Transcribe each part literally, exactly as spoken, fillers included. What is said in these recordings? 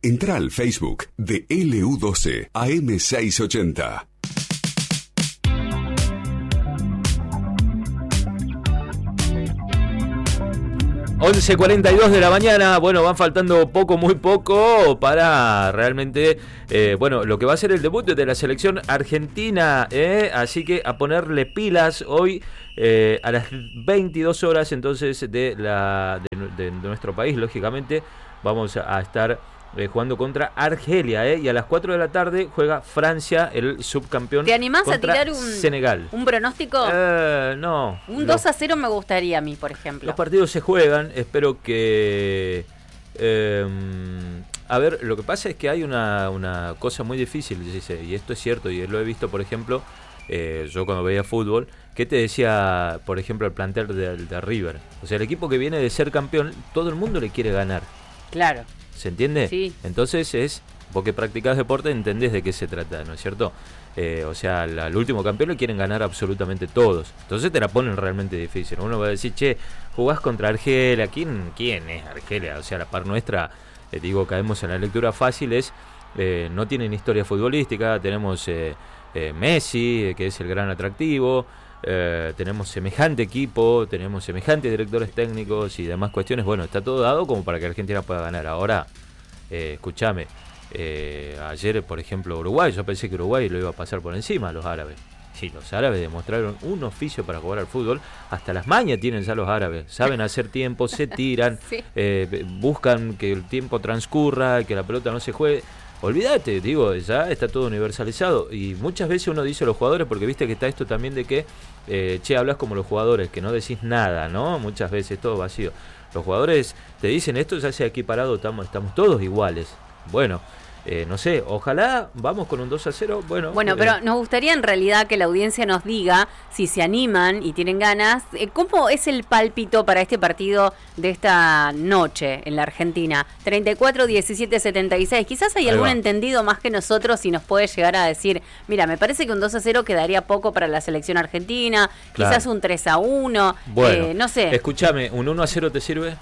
Entrá al Facebook de L U doce A M seiscientos ochenta. once cuarenta y dos de la mañana, bueno, van faltando poco, muy poco para realmente, eh, bueno, lo que va a ser el debut de la selección argentina, ¿eh? Así que a ponerle pilas hoy eh, a las veintidós horas entonces de, la, de, de nuestro país, lógicamente, vamos a estar eh, jugando contra Argelia, ¿eh? Y a las cuatro de la tarde juega Francia, el subcampeón. ¿Te animás a tirar un, Senegal. un pronóstico? Eh, no. Un no. dos a cero me gustaría a mí, por ejemplo. Los partidos se juegan, espero que... Eh, a ver, lo que pasa es que hay una, una cosa muy difícil, dice, y esto es cierto, y lo he visto, por ejemplo, eh, yo cuando veía fútbol, que te decía, por ejemplo, el plantel de, de River. O sea, el equipo que viene de ser campeón, todo el mundo le quiere ganar. Claro. ¿Se entiende? Sí. Entonces es, vos que practicás deporte entendés de qué se trata, ¿no es cierto? Eh, o sea, al, al último campeón le quieren ganar absolutamente todos. Entonces te la ponen realmente difícil. Uno va a decir, che, jugás contra Argelia. ¿Quién, quién es Argelia? O sea, la par nuestra, eh, digo, caemos en la lectura fácil, es, eh, no tienen historia futbolística. Tenemos eh, eh, Messi, eh, que es el gran atractivo. Eh, tenemos semejante equipo, tenemos semejantes directores técnicos y demás cuestiones. Bueno, está todo dado como para que Argentina pueda ganar. Ahora, eh, escúchame, eh, ayer, por ejemplo, Uruguay, yo pensé que Uruguay lo iba a pasar por encima a los árabes. Sí, los árabes demostraron un oficio para jugar al fútbol. Hasta las mañas tienen ya los árabes. Saben hacer tiempo, se tiran, sí. eh, buscan que el tiempo transcurra, que la pelota no se juegue. Olvídate, digo, ya está todo universalizado. Y muchas veces uno dice a los jugadores, porque viste que está esto también de que, eh, che, hablas como los jugadores, que no decís nada, ¿no? Muchas veces todo vacío. Los jugadores te dicen esto, ya se ha equiparado, estamos, estamos todos iguales. Bueno, eh, no sé, ojalá vamos con un dos a cero. Bueno, bueno, eh, pero nos gustaría en realidad que la audiencia nos diga si se animan y tienen ganas. Eh, ¿Cómo es el pálpito para este partido de esta noche en la Argentina? treinta y cuatro, diecisiete, setenta y seis. Quizás hay Ahí algún va. entendido más que nosotros y nos puede llegar a decir, mira, me parece que un dos a cero quedaría poco para la selección argentina, Claro. quizás un tres a uno, Bueno, eh, no sé. Escúchame, ¿un uno a cero te sirve?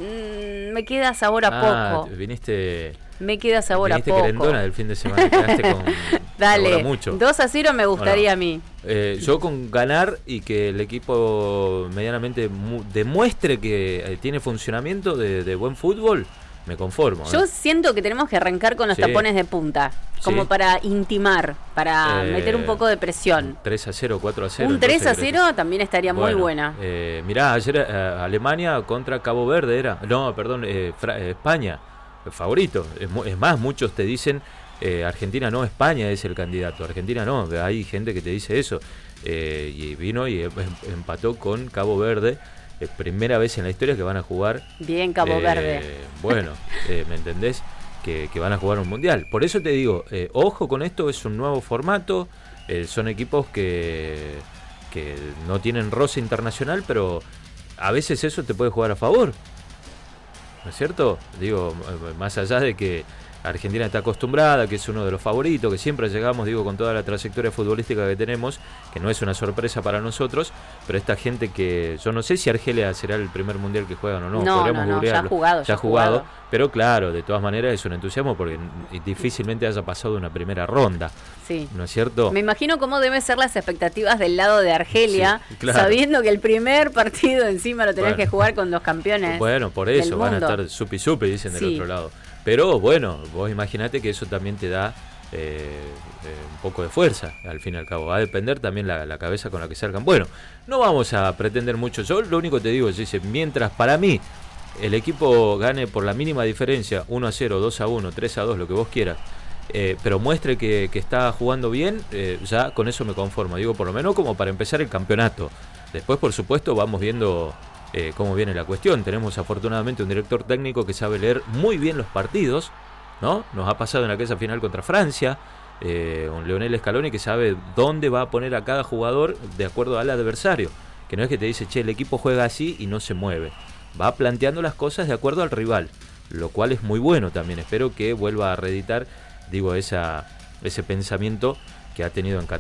Mm, me queda sabor a ah, poco. viniste... Me queda sabor a viniste poco. querendona del fin de semana, quedaste con Dale, sabor a mucho. dos a cero me gustaría Bueno, a mí. Eh, yo con ganar y que el equipo medianamente mu- demuestre que eh, tiene funcionamiento de, de buen fútbol, me conformo. Yo ¿eh? siento que tenemos que arrancar con los Sí. tapones de punta, como Sí. para intimar, para Eh, meter un poco de presión. tres a cero, cuatro a cero. Un tres a entonces, cero también estaría bueno, muy buena. Eh, mirá, ayer eh, Alemania contra Cabo Verde era. No, perdón, eh, Fra- eh, España, el favorito. Es, mu- es más, muchos te dicen eh, Argentina no, España es el candidato. Argentina no, hay gente que te dice eso. Eh, y vino y em- empató con Cabo Verde. Eh, primera vez en la historia que van a jugar. Bien, Cabo eh, Verde. Bueno, eh, ¿me entendés? Que, que van a jugar un mundial. Por eso te digo, eh, ojo con esto, es un nuevo formato. Eh, son equipos que, que no tienen roce internacional, pero a veces eso te puede jugar a favor. ¿No es cierto? Digo, m- más allá de que Argentina está acostumbrada, que es uno de los favoritos, que siempre llegamos, digo, con toda la trayectoria futbolística que tenemos, que no es una sorpresa para nosotros, pero esta gente que, yo no sé si Argelia será el primer mundial que juegan o no, No, podríamos no, no, ya ha googlearlo. jugado, ya ya ha ha jugado, jugado. pero claro, de todas maneras es un entusiasmo porque n- difícilmente haya pasado una primera ronda, Sí. ¿no es cierto? Me imagino cómo deben ser las expectativas del lado de Argelia, Sí, claro. sabiendo que el primer partido encima lo tenés Bueno. que jugar con los campeones. Bueno, por del eso van a mundo. estar supi supi, dicen del Sí. otro lado. Pero bueno, vos imaginate que eso también te da eh, eh, un poco de fuerza, al fin y al cabo. Va a depender también la, la cabeza con la que salgan. Bueno, no vamos a pretender mucho. Yo lo único que te digo es, dice, mientras para mí el equipo gane por la mínima diferencia, uno a cero, dos a uno, tres a dos, lo que vos quieras, eh, pero muestre que, que está jugando bien, eh, ya con eso me conformo. Digo, por lo menos como para empezar el campeonato. Después, por supuesto, vamos viendo eh, cómo viene la cuestión. Tenemos afortunadamente un director técnico que sabe leer muy bien los partidos, ¿no? Nos ha pasado en aquella final contra Francia, eh, un Lionel Scaloni que sabe dónde va a poner a cada jugador de acuerdo al adversario, que no es que te dice, che, el equipo juega así y no se mueve, va planteando las cosas de acuerdo al rival, lo cual es muy bueno también. Espero que vuelva a reeditar, digo, esa, ese pensamiento que ha tenido en Qatar.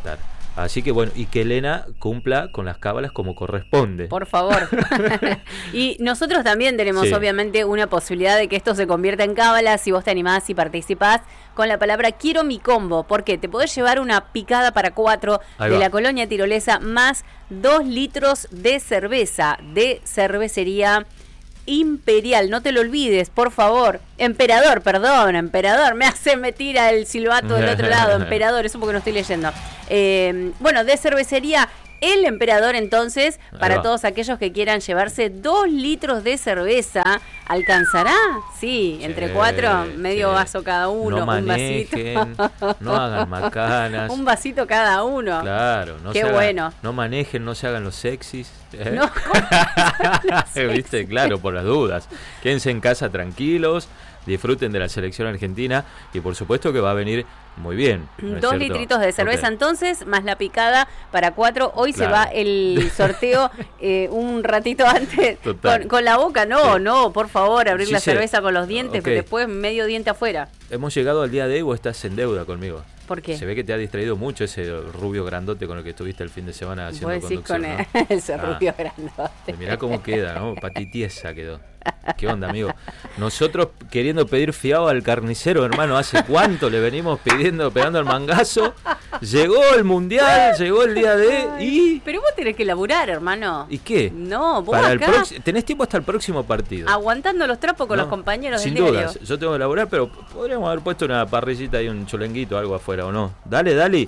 Así que bueno, y que Elena cumpla con las cábalas como corresponde. Por favor. Y nosotros también tenemos Sí. obviamente una posibilidad de que esto se convierta en cábala si vos te animás y participás con la palabra quiero mi combo, porque te podés llevar una picada para cuatro Ahí de va. la Colonia Tirolesa más dos litros de cerveza de cervecería Imperial, no te lo olvides, por favor. Emperador, perdón, emperador, me hace, me tira el silbato del otro lado, emperador, eso porque no estoy leyendo. Eh, bueno, de cervecería El Emperador, entonces, para va. todos aquellos que quieran llevarse dos litros de cerveza, ¿alcanzará? Sí, entre Sí, cuatro, medio sí. vaso cada uno, No un manejen, vasito. no hagan macanas. Un vasito cada uno. Claro, no Qué se hagan- bueno. no manejen, no se hagan los sexys. ¿eh? No, ¿cómo? ¿Viste? Claro, por las dudas. Quédense en casa tranquilos, disfruten de la selección argentina y por supuesto que va a venir muy bien. ¿no es Dos cierto? litritos de cerveza Ok. entonces, más la picada para cuatro. Hoy Claro. se va el sorteo eh, un ratito antes. Total. Con, con la boca, no, Sí. no, por favor, abrir Sí, la sí. cerveza con los dientes, Ok. pero después medio diente afuera. ¿Hemos llegado al día de hoy o estás en deuda conmigo? ¿Por qué? Se ve que te ha distraído mucho ese rubio grandote con el que estuviste el fin de semana haciendo Vos decís conducción, con ¿no? el- ese Ah. rubio grandote. Mirá cómo queda, ¿no? Patitiesa quedó. ¿Qué onda, amigo? Nosotros queriendo pedir fiado al carnicero, hermano, ¿hace cuánto le venimos pidiendo, pegando el mangazo? Llegó el mundial, llegó el día de... ¿Y? Pero vos tenés que laburar, hermano. ¿Y qué? No, vos Para el acá proxi- tenés tiempo hasta el próximo partido. aguantando los trapos con ¿no? los compañeros Sin del diario. dudas, yo tengo que laburar, pero podríamos haber puesto una parrillita y un cholenguito, algo afuera, ¿o no? Dale, dale.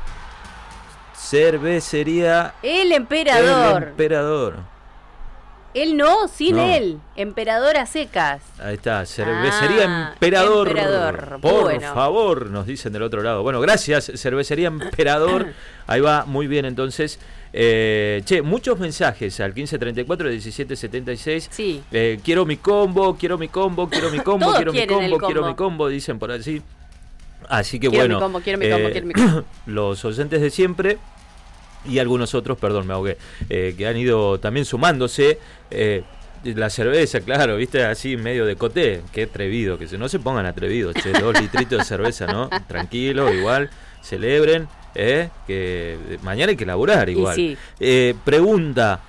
Cervecería El emperador. El Emperador. Él no, sin No. él. Emperador a secas. Ahí está, cervecería Ah, Emperador. Emperador, Por bueno. favor, nos dicen del otro lado. Bueno, gracias, cervecería Emperador. Ahí va, muy bien entonces. Eh, che, muchos mensajes al quince treinta y cuatro diecisiete setenta y seis. Sí. Eh, quiero mi combo, quiero mi combo, quiero mi combo, Todos quiero mi quieren el combo, quiero combo. mi combo, dicen por así. Así que Quiero bueno, mi combo, quiero mi combo, eh, quiero mi combo. los oyentes de siempre y algunos otros, perdón, me ahogué, eh, que han ido también sumándose. Eh, la cerveza, claro, viste, así medio de coté, qué atrevido, que se, no se pongan atrevidos, che, dos litritos de cerveza, ¿no? Tranquilo, igual, celebren, eh, que mañana hay que laburar igual. sí. Eh, pregunta,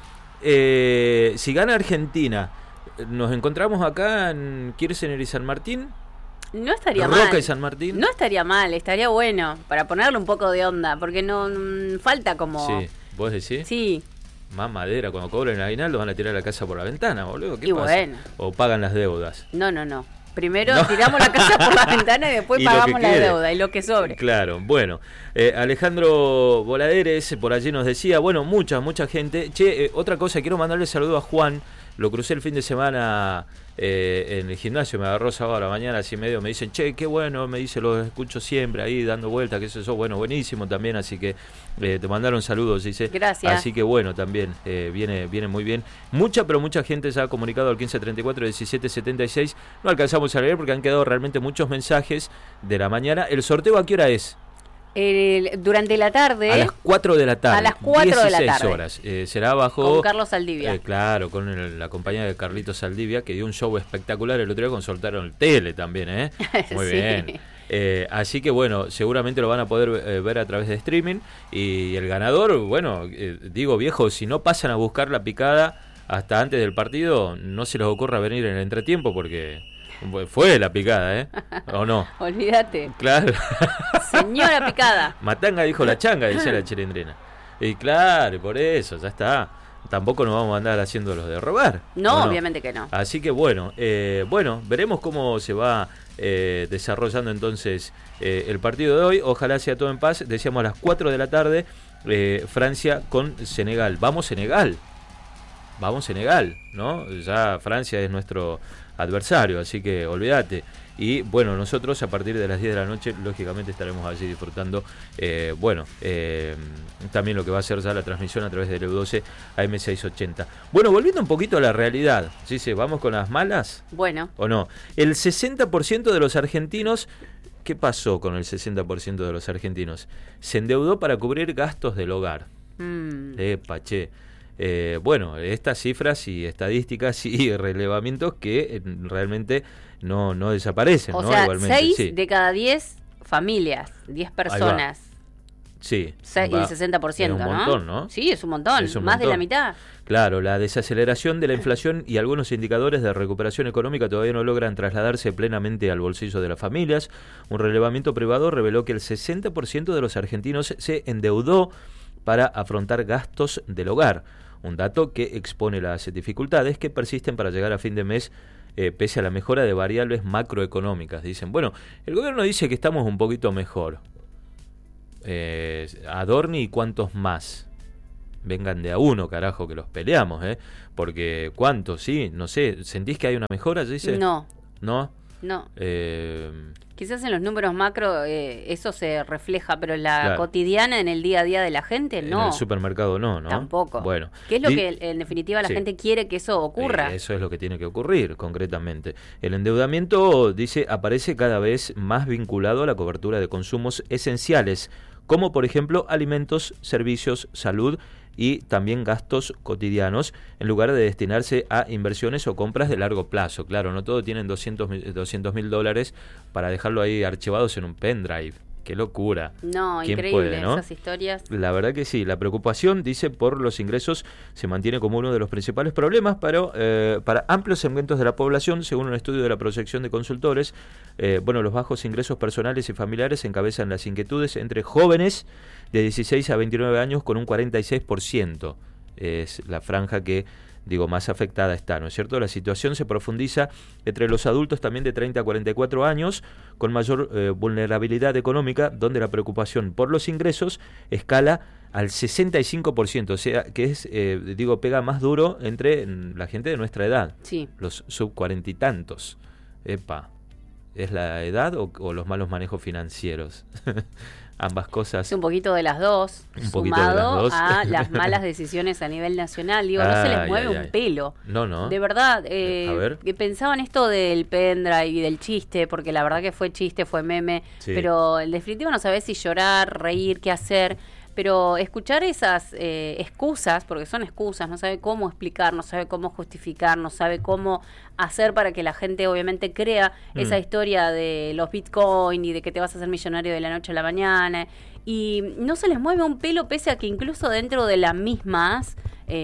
eh, si gana Argentina, ¿nos encontramos acá en Kirchner y San Martín? No estaría Roca mal. y San Martín. No estaría mal, estaría bueno para ponerle un poco de onda, porque no mm, falta como... Sí, ¿vos decís? Sí, Más madera, cuando cobren el aguinaldo van a tirar la casa por la ventana, boludo. ¿Qué Y pasa? bueno. O pagan las deudas. no, no, no. Primero No. tiramos la casa por la ventana y después Y lo que pagamos la quede. deuda y lo que sobre. Claro, bueno. Eh, Alejandro Voladeres por allí nos decía, bueno, mucha, mucha gente. Che, eh, otra cosa, quiero mandarle saludo a Juan. Lo crucé el fin de semana eh, en el gimnasio, me agarró sábado a la mañana, así medio, me dicen, che, qué bueno, me dice, lo escucho siempre ahí dando vueltas, que eso, eso, bueno, buenísimo también, así que eh, te mandaron saludos, dice. Gracias. Así que bueno, también eh, viene, viene muy bien. Mucha, pero mucha gente se ha comunicado al quince treinta y cuatro diecisiete setenta y seis. No alcanzamos a leer porque han quedado realmente muchos mensajes de la mañana. ¿El sorteo a qué hora es? El- durante la tarde, A las cuatro de la tarde. A las cuatro de la dieciséis tarde. horas. Eh, será bajo... con Carlos Saldivia. Eh, claro, con el- la compañía de Carlitos Saldivia, que dio un show espectacular el otro día, con soltaron el tele también, ¿eh? Muy Sí. bien. Eh, así que bueno, seguramente lo van a poder eh, ver a través de streaming. Y el ganador, bueno, eh, digo viejo, si no pasan a buscar la picada hasta antes del partido, no se les ocurra venir en el entretiempo porque fue la picada, ¿eh? ¿O no? Olvídate. Claro. Señora picada. Matanga dijo la changa, decía la chilindrina. Y claro, por eso, ya está. Tampoco nos vamos a andar haciendo los de robar. No, ¿o obviamente que no. Así que bueno, eh, bueno, veremos cómo se va eh, desarrollando entonces eh, el partido de hoy. Ojalá sea todo en paz. Decíamos a las cuatro de la tarde, eh, Francia con Senegal. Vamos Senegal. Vamos Senegal, ¿no? Ya Francia es nuestro adversario, así que olvídate. Y bueno, nosotros a partir de las diez de la noche, lógicamente estaremos allí disfrutando, eh, bueno, eh, también lo que va a ser ya la transmisión a través del E U doce A M seiscientos ochenta. Bueno, volviendo un poquito a la realidad, ¿sí? ¿Sí? ¿Vamos con las malas Bueno, o no? El sesenta por ciento de los argentinos, ¿qué pasó con el sesenta por ciento de los argentinos? Se endeudó para cubrir gastos del hogar. mm, Epa, che. Eh, bueno, estas cifras y estadísticas y relevamientos que eh, realmente no, no desaparecen, o ¿no? sea, Igualmente, seis sí. de cada diez familias, diez personas. Sí. Se- y el sesenta por ciento, es un ¿no? montón, ¿no? Sí, es un montón, Es un más de montón. la mitad. Claro, la desaceleración de la inflación y algunos indicadores de recuperación económica todavía no logran trasladarse plenamente al bolsillo de las familias. Un relevamiento privado reveló que el sesenta por ciento de los argentinos se endeudó para afrontar gastos del hogar, un dato que expone las dificultades que persisten para llegar a fin de mes eh, pese a la mejora de variables macroeconómicas. Dicen, bueno, el gobierno dice que estamos un poquito mejor. Eh, Adorni y cuántos más. Vengan de a uno, carajo, que los peleamos, ¿eh? Porque cuántos, sí, no sé, ¿sentís que hay una mejora, dice? No, ¿No? no. Eh, Quizás en los números macro eh, eso se refleja, pero en la Claro. cotidiana, en el día a día de la gente, en no. el supermercado no, ¿no? Tampoco. Bueno. ¿Qué es lo Di- que en definitiva la Sí. gente quiere que eso ocurra? Eh, eso es lo que tiene que ocurrir, concretamente. El endeudamiento, dice, aparece cada vez más vinculado a la cobertura de consumos esenciales, como por ejemplo alimentos, servicios, salud y también gastos cotidianos, en lugar de destinarse a inversiones o compras de largo plazo. Claro, no todo tienen doscientos mil dólares para dejarlo ahí archivados en un pendrive. ¡Qué locura! No, ¿Quién increíble puede, no? esas historias. La verdad que sí, la preocupación, dice, por los ingresos se mantiene como uno de los principales problemas para, eh, para amplios segmentos de la población, según un estudio de la proyección de consultores. Eh, bueno, los bajos ingresos personales y familiares encabezan las inquietudes entre jóvenes de dieciséis a veintinueve años con un cuarenta y seis por ciento. Es la franja que, digo, más afectada está, ¿no es cierto? La situación se profundiza entre los adultos también de treinta a cuarenta y cuatro años, con mayor eh, vulnerabilidad económica, donde la preocupación por los ingresos escala al sesenta y cinco por ciento, o sea, que es, eh, digo, pega más duro entre mm, la gente de nuestra edad, Sí. los sub cuarenta y tantos. Epa, ¿es la edad o, o los malos manejos financieros? Ambas cosas. Es un poquito de las dos, Un poquito de las sumado dos. a las malas decisiones a nivel nacional. Digo, no se les Ay, mueve ay, un ay. pelo. No, no. De verdad, eh, A ver. que pensaba en esto del pendrive y del chiste, porque la verdad que fue chiste, fue meme, Sí. pero en definitiva no sabés si llorar, reír, qué hacer. Pero escuchar esas eh, excusas, porque son excusas, no sabe cómo explicar, no sabe cómo justificar, no sabe cómo hacer para que la gente obviamente crea Mm. esa historia de los bitcoin y de que te vas a hacer millonario de la noche a la mañana. Y no se les mueve un pelo, pese a que incluso dentro de las mismas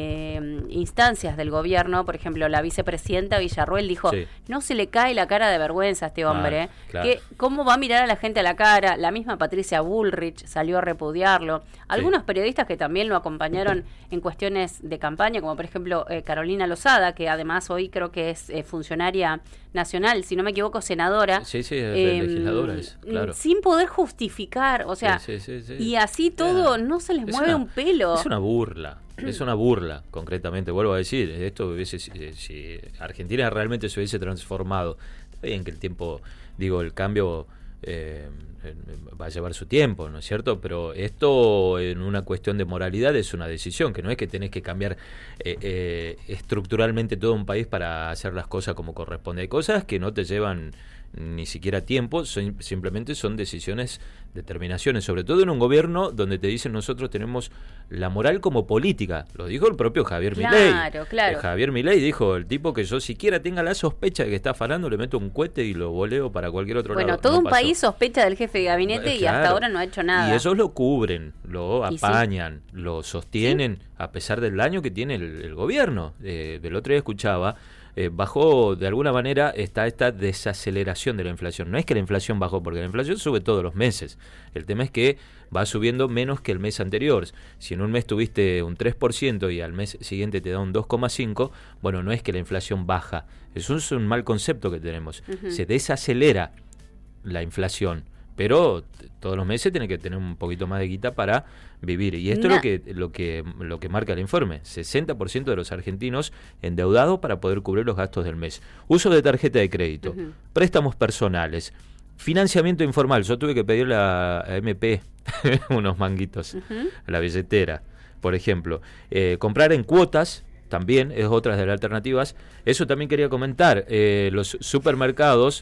eh, instancias del gobierno, por ejemplo, la vicepresidenta Villarruel dijo, Sí. no se le cae la cara de vergüenza a este Claro, hombre, claro. que cómo va a mirar a la gente a la cara. La misma Patricia Bullrich salió a repudiarlo. Algunos periodistas que también lo acompañaron en cuestiones de campaña, como por ejemplo eh, Carolina Lozada, que además hoy creo que es eh, funcionaria nacional, si no me equivoco, senadora. Sí, sí, es eh, legisladora, es, claro. Sin poder justificar, o sea, Sí, sí, sí, sí. y así todo, Eh, no se les es mueve una- un pelo. Es una burla, es una burla, concretamente, vuelvo a decir, esto hubiese, si, si Argentina realmente se hubiese transformado, está bien que el tiempo, digo, el cambio eh, eh, va a llevar su tiempo, ¿no es cierto? Pero esto en una cuestión de moralidad es una decisión, que no es que tenés que cambiar eh, eh, estructuralmente todo un país para hacer las cosas como corresponde. Hay cosas que no te llevan ni siquiera tiempo, son, simplemente son decisiones, determinaciones, sobre todo en un gobierno donde te dicen nosotros tenemos la moral como política, lo dijo el propio Javier Claro, Milei. claro. Eh, Javier Milei dijo, el tipo que yo siquiera tenga la sospecha de que está afanando, le meto un cohete y lo voleo para cualquier otro Bueno, lado. todo No un pasó. país sospecha del jefe de gabinete Eh, y hasta claro. ahora no ha hecho nada. Y ellos lo cubren, lo Y sí. apañan, lo sostienen, a pesar del daño que tiene el, el gobierno. Eh, del otro día escuchaba, eh, bajó, de alguna manera, está esta desaceleración de la inflación. No es que la inflación bajó, porque la inflación sube todos los meses. El tema es que va subiendo menos que el mes anterior. Si en un mes tuviste un tres por ciento y al mes siguiente te da un dos coma cinco por ciento, bueno, no es que la inflación baja. Eso es un mal concepto que tenemos. Ujú. Se desacelera la inflación, pero t- todos los meses tiene que tener un poquito más de guita para vivir, y esto Na- es lo que lo que lo que marca el informe: sesenta por ciento de los argentinos endeudados para poder cubrir los gastos del mes, uso de tarjeta de crédito, Ujú. préstamos personales, financiamiento informal. Yo tuve que pedirle a, a M P unos manguitos, Ujú. a la billetera, por ejemplo. Eh, comprar en cuotas también es otra de las alternativas. Eso también quería comentar. Eh, los supermercados,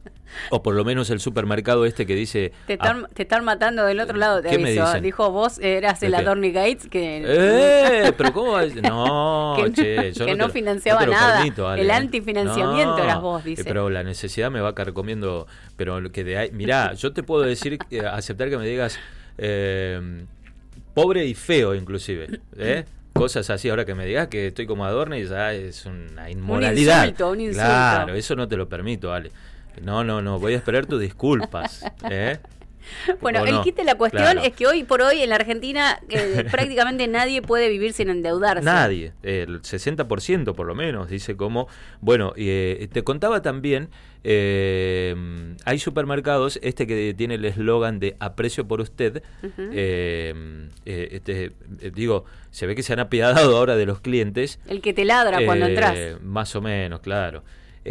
o por lo menos el supermercado este que dice... Te están, ah, te están matando del otro lado, te ¿qué me aviso. dicen? Dijo, vos eras el ¿De qué? Adorni Gates que, ¡Eh! ¿Pero cómo va a decir? No, que, che, yo que no, no te lo- financiaba no te lo nada. permito, Ale, el ¿eh? antifinanciamiento No, eras vos, dice. eh, Pero la necesidad me va carcomiendo. Pero lo que de ahí, mirá, yo te puedo decir, eh, aceptar que me digas, Eh, pobre y feo, inclusive. ¿eh? Cosas así, ahora que me digas que estoy como Adorni, ya es una inmoralidad. Un insulto, un insulto. Claro, eso no te lo permito, Ale. No, no, no, voy a esperar tus disculpas. ¿eh? Bueno, ¿O el no? kit de la cuestión Claro. es que hoy por hoy en la Argentina eh, prácticamente nadie puede vivir sin endeudarse. Nadie, el sesenta por ciento por lo menos, dice como, bueno, eh, te contaba también, eh, hay supermercados, este que tiene el eslogan de aprecio por usted, Ujú. eh, eh, este, eh, digo, se ve que se han apiadado ahora de los clientes. El que te ladra cuando eh, entras. Más o menos, claro.